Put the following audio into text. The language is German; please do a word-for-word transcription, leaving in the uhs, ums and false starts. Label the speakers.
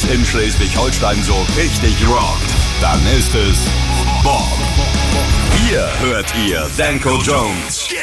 Speaker 1: es in Schleswig-Holstein so richtig rockt, dann ist es Bob. Hier hört ihr Danko Jones.